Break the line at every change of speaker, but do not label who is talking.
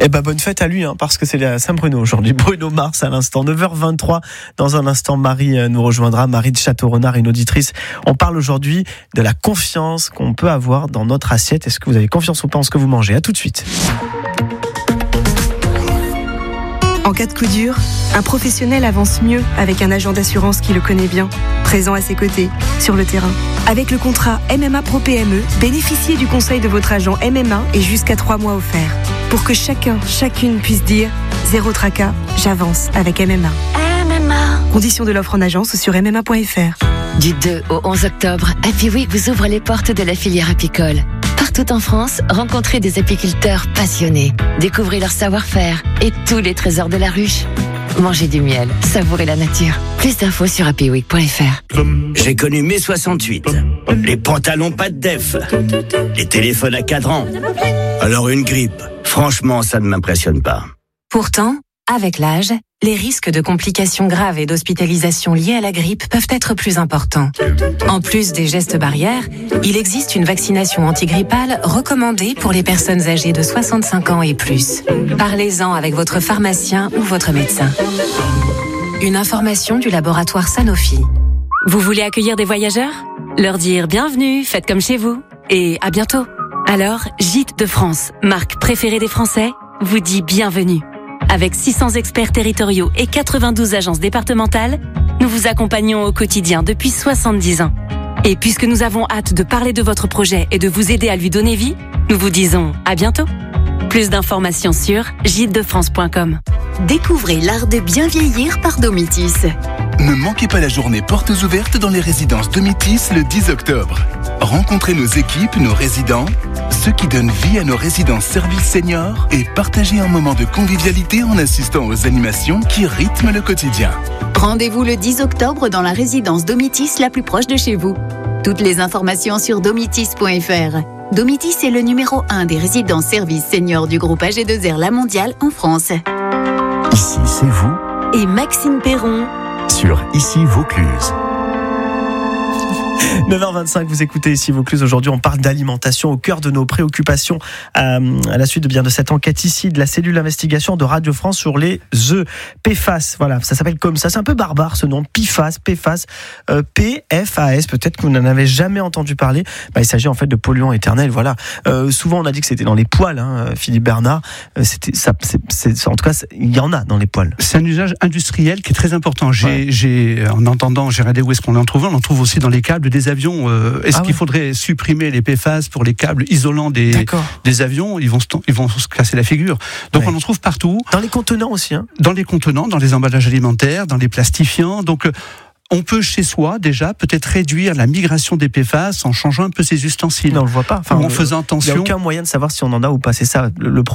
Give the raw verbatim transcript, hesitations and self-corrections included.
Eh ben bonne fête à lui, hein, parce que c'est à Saint-Bruno aujourd'hui. Bruno Mars à l'instant, neuf heures vingt-trois. Dans un instant, Marie nous rejoindra, Marie de Château-Renard, une auditrice. On parle aujourd'hui de la confiance qu'on peut avoir dans notre assiette. Est-ce que vous avez confiance ou pas en ce que vous mangez? À tout de suite.
En cas de coup dur, un professionnel avance mieux avec un agent d'assurance qui le connaît bien, présent à ses côtés, sur le terrain. Avec le contrat M M A Pro P M E, bénéficiez du conseil de votre agent M M A et jusqu'à trois mois offerts. Pour que chacun, chacune puisse dire « Zéro tracas, j'avance avec M M A ». M M A. Conditions de l'offre en agence ou sur m m a point f r.
Du deux au onze octobre, Happy Week vous ouvre les portes de la filière apicole. Partout en France, rencontrez des apiculteurs passionnés. Découvrez leur savoir-faire et tous les trésors de la ruche. Mangez du miel, savourez la nature. Plus d'infos sur happy week point f r.
J'ai connu mai soixante-huit. Les pantalons pas de def. Les téléphones à cadran. Alors une grippe, franchement, ça ne m'impressionne pas.
Pourtant, avec l'âge, les risques de complications graves et d'hospitalisation liées à la grippe peuvent être plus importants. En plus des gestes barrières, il existe une vaccination antigrippale recommandée pour les personnes âgées de soixante-cinq ans et plus. Parlez-en avec votre pharmacien ou votre médecin. Une information du laboratoire Sanofi.
Vous voulez accueillir des voyageurs? Leur dire bienvenue, faites comme chez vous et à bientôt. Alors, Gîtes de France, marque préférée des Français, vous dit bienvenue. Avec six cents experts territoriaux et quatre-vingt-douze agences départementales, nous vous accompagnons au quotidien depuis soixante-dix ans. Et puisque nous avons hâte de parler de votre projet et de vous aider à lui donner vie, nous vous disons à bientôt. Plus d'informations sur gîtes de france point com.
Découvrez l'art de bien vieillir par Domitis.
Ne manquez pas la journée portes ouvertes dans les résidences Domitis le dix octobre. Rencontrez nos équipes, nos résidents, ceux qui donnent vie à nos résidences services seniors et partagez un moment de convivialité en assistant aux animations qui rythment le quotidien.
Rendez-vous le dix octobre dans la résidence Domitis la plus proche de chez vous. Toutes les informations sur domitis point f r. Domitis est le numéro un des résidences services seniors du groupe A G deux R La Mondiale en France.
Ici, c'est vous.
Et Maxime Perron.
Sur Ici Vaucluse.
neuf heures vingt-cinq, vous écoutez Ici Vaucluse. Aujourd'hui, on parle d'alimentation au cœur de nos préoccupations euh, à la suite de, bien, de cette enquête ici de la cellule d'investigation de Radio France sur les œufs. P F A S, voilà, ça s'appelle comme ça. C'est un peu barbare ce nom, P F A S, P F A S, euh, P F A S. Peut-être que vous n'en avez jamais entendu parler. Bah, il s'agit en fait de polluants éternels. Voilà. Euh, souvent, on a dit que c'était dans les poêles. Hein, Philippe Bernard, euh, c'était ça. C'est, c'est, en tout cas, il y en a dans les poêles.
C'est un usage industriel qui est très important. J'ai, ouais. j'ai en entendant, j'ai regardé où est-ce qu'on en trouve. On en trouve aussi dans les câbles des avions. Euh, est-ce ah qu'il ouais. faudrait supprimer les P F A S pour les câbles isolants des, des avions? Ils vont, se, ils vont se casser la figure. Donc ouais. on en trouve partout.
Dans les contenants aussi. Hein.
Dans les contenants, dans les emballages alimentaires, dans les plastifiants. Donc euh, on peut chez soi déjà peut-être réduire la migration des P F A S en changeant un peu ses ustensiles.
Non, on le voit pas. Enfin,
ou en faisant attention.
Il n'y a aucun moyen de savoir si on en a ou pas. C'est ça le, le